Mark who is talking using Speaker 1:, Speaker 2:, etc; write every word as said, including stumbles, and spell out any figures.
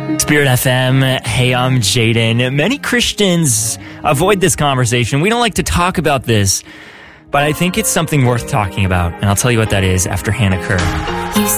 Speaker 1: Spirit F M, hey, I'm Jaden. Many Christians avoid this conversation. We don't like to talk about this, but I think it's something worth talking about, and I'll tell you what that is after Hannah Kerr.